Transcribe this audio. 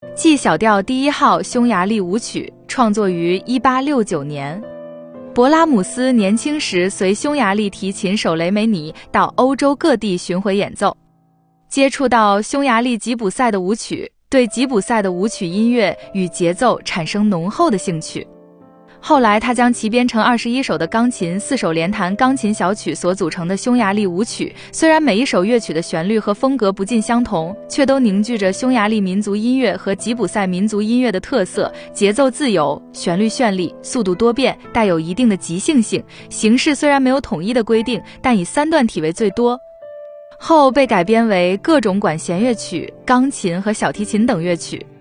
G 小调第1号匈牙利舞曲，创作于1869年。勃拉姆斯年轻时随匈牙利提琴手雷梅尼到欧洲各地巡回演奏，接触到匈牙利吉普赛的舞曲，对吉普赛的舞曲音乐与节奏产生浓厚的兴趣。后来他将其编成21首的钢琴4手连弹钢琴小曲所组成的匈牙利舞曲，虽然每一首乐曲的旋律和风格不尽相同，却都凝聚着匈牙利民族音乐和吉普赛民族音乐的特色，节奏自由，旋律绚丽，速度多变，带有一定的即兴性。形式虽然没有统一的规定，但以3段体为最多，后被改编为各种管弦乐曲、钢琴和小提琴等乐曲。